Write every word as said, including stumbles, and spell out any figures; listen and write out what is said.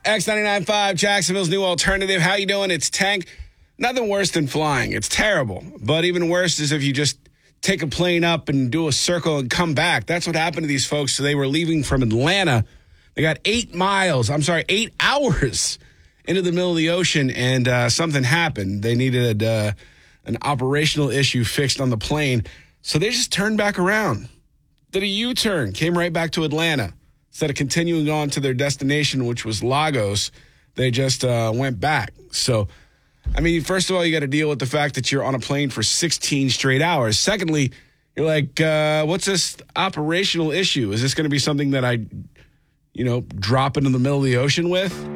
X ninety-nine point five, Jacksonville's new alternative. How you doing? It's Tank. Nothing worse than flying. It's terrible. But even worse is if you just take a plane up and do a circle and come back. That's what happened to these folks. So they were leaving from Atlanta. They got eight miles, I'm sorry, eight hours into the middle of the ocean, and uh, something happened. They needed uh, an operational issue fixed on the plane. So they just turned back around, did a U-turn, came right back to Atlanta. Instead of continuing on to their destination, which was Lagos, they just uh, went back. So, I mean, first of all, you got to deal with the fact that you're on a plane for sixteen straight hours. Secondly, you're like, uh, what's this operational issue? Is this going to be something that I, you know, drop into the middle of the ocean with?